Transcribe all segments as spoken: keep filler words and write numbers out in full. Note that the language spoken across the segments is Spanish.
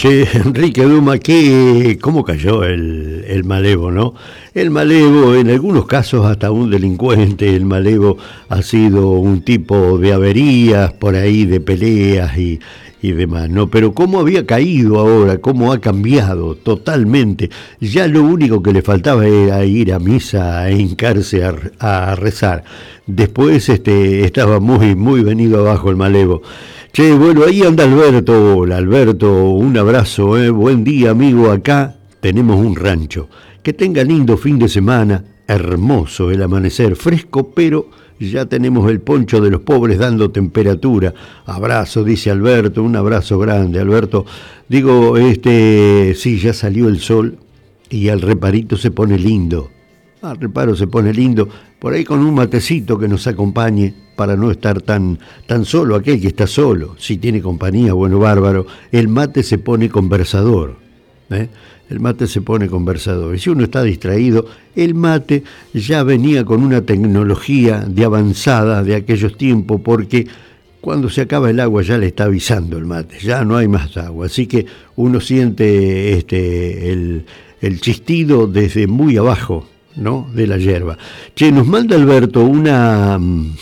Che, Enrique Duma, ¿qué, ¿cómo cayó el, el malevo, no? El malevo, en algunos casos hasta un delincuente, el malevo ha sido un tipo de averías, por ahí, de peleas y, y demás, ¿no? Pero cómo había caído ahora, cómo ha cambiado totalmente. Ya lo único que le faltaba era ir a misa e hincarse a, a rezar. Después este, estaba muy, muy venido abajo el malevo. Che, bueno, ahí anda Alberto. Hola, Alberto, un abrazo, eh. Buen día, amigo. Acá tenemos un rancho. Que tenga lindo fin de semana. Hermoso el amanecer, fresco, pero ya tenemos el poncho de los pobres dando temperatura. Abrazo, dice Alberto, un abrazo grande, Alberto. Digo, este, sí, ya salió el sol y al reparito se pone lindo. Al reparo se pone lindo, por ahí con un matecito que nos acompañe para no estar tan, tan solo, aquel que está solo. Si tiene compañía, bueno, bárbaro, el mate se pone conversador, ¿eh? El mate se pone conversador. Y si uno está distraído, el mate ya venía con una tecnología de avanzada de aquellos tiempos, porque cuando se acaba el agua ya le está avisando el mate, ya no hay más agua. Así que uno siente este, el, el chistido desde muy abajo, ¿no?, de la hierba. Che, nos manda Alberto una,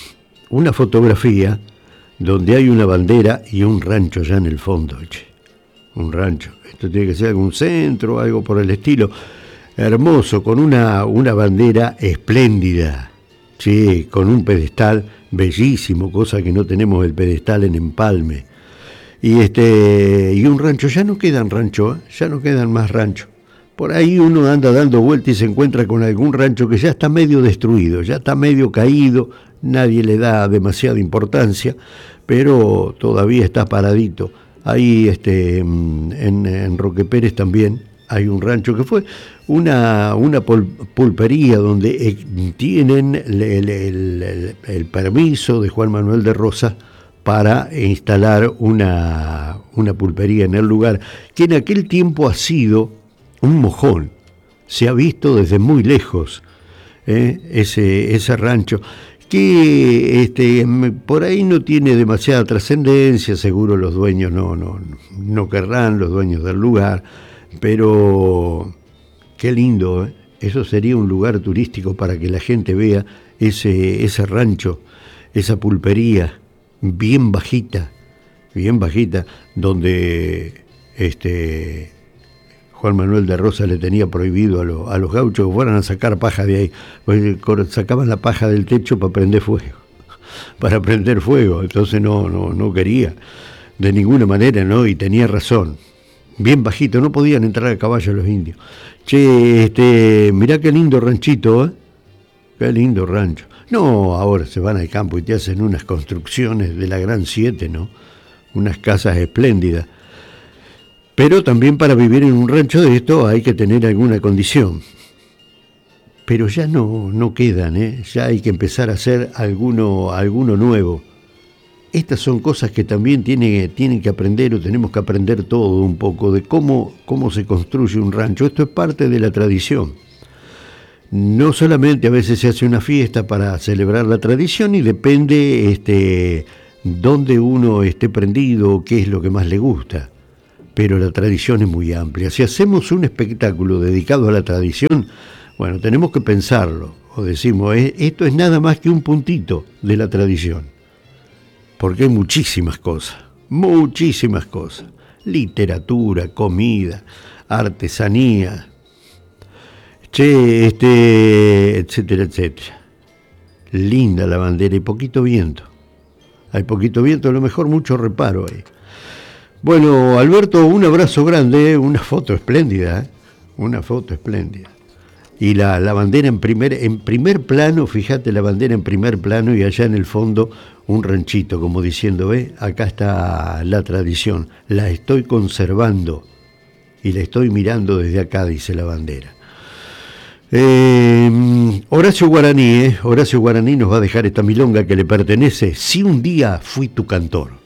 una fotografía donde hay una bandera y un rancho ya en el fondo, che. Un rancho. Esto tiene que ser algún centro, algo por el estilo. Hermoso, con una, una bandera espléndida, che, con un pedestal bellísimo, cosa que no tenemos el pedestal en Empalme. Y este, y un rancho, ya no quedan ranchos, ¿eh? Ya no quedan más ranchos. Por ahí uno anda dando vueltas y se encuentra con algún rancho que ya está medio destruido, ya está medio caído, nadie le da demasiada importancia, pero todavía está paradito. Ahí este, en, en Roque Pérez también hay un rancho que fue una, una pulpería donde tienen el, el, el, el permiso de Juan Manuel de Rosas para instalar una, una pulpería en el lugar, que en aquel tiempo ha sido un mojón. Se ha visto desde muy lejos, ¿eh? ese, ese rancho, que este, por ahí no tiene demasiada trascendencia, seguro los dueños no, no, no querrán, los dueños del lugar, pero qué lindo, ¿eh? Eso sería un lugar turístico para que la gente vea ese, ese rancho, esa pulpería bien bajita, bien bajita, donde este Juan Manuel de Rosas le tenía prohibido a, lo, a los gauchos que fueran a sacar paja de ahí, pues sacaban la paja del techo para prender fuego, para prender fuego, entonces no, no, no quería, de ninguna manera, ¿no? Y tenía razón, bien bajito, no podían entrar a caballo los indios. Che, este, mirá qué lindo ranchito, ¿eh? Qué lindo rancho. No, ahora se van al campo y te hacen unas construcciones de la Gran Siete, ¿no? Unas casas espléndidas. Pero también para vivir en un rancho de esto hay que tener alguna condición. Pero ya no, no quedan, ¿eh? Ya hay que empezar a hacer alguno, alguno nuevo. Estas son cosas que también tiene, tienen que aprender, o tenemos que aprender todo un poco, de cómo, cómo se construye un rancho. Esto es parte de la tradición. No solamente a veces se hace una fiesta para celebrar la tradición y depende este, dónde uno esté prendido, qué es lo que más le gusta. Pero la tradición es muy amplia. Si hacemos un espectáculo dedicado a la tradición, bueno, tenemos que pensarlo, o decimos, esto es nada más que un puntito de la tradición, porque hay muchísimas cosas, muchísimas cosas, literatura, comida, artesanía, che, este, etcétera, etcétera. Linda la bandera y poquito viento, hay poquito viento, a lo mejor mucho reparo ahí. Bueno, Alberto, un abrazo grande, una foto espléndida, ¿eh? Una foto espléndida. Y la, la bandera en primer, en primer plano, fíjate la bandera en primer plano y allá en el fondo un ranchito, como diciendo, ve, acá está la tradición, la estoy conservando y la estoy mirando desde acá, dice la bandera. Eh, Horacio Guaraní, ¿eh? Horacio Guaraní nos va a dejar esta milonga que le pertenece, Si un día fui tu cantor.